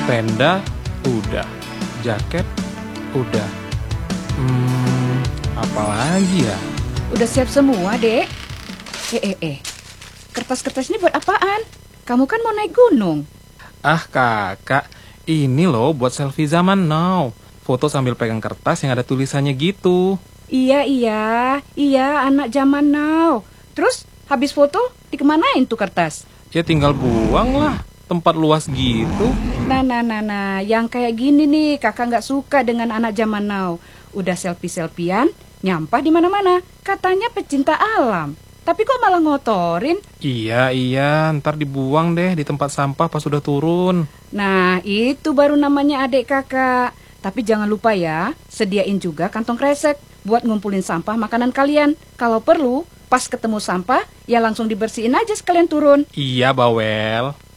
Tenda udah, jaket udah. Apa lagi ya? Udah siap semua, Dek. Kertas-kertas ini buat apaan? Kamu kan mau naik gunung. Ah kakak, ini loh buat selfie zaman now. Foto sambil pegang kertas yang ada tulisannya gitu. Iya, anak zaman now. Terus habis foto dikemanain tuh kertas? Ya tinggal buang lah, tempat luas gitu. Nah, yang kayak gini nih kakak nggak suka dengan anak zaman now. Udah selfie-selfian, nyampah di mana-mana. Katanya pecinta alam. Tapi kok malah ngotorin? Iya, ntar dibuang deh di tempat sampah pas sudah turun. Nah, itu baru namanya adik kakak. Tapi jangan lupa ya, sediain juga kantong kresek buat ngumpulin sampah makanan kalian. Kalau perlu, pas ketemu sampah, ya langsung dibersihin aja sekalian turun. Iya, Bawel.